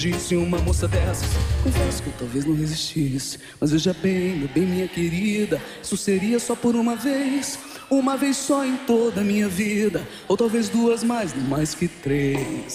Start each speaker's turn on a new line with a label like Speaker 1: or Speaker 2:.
Speaker 1: Disse uma moça dessas, confesso que eu talvez não resistisse. Mas veja bem, meu bem, minha querida, isso seria só por uma vez só em toda a minha vida. Ou talvez duas mais, não mais que três.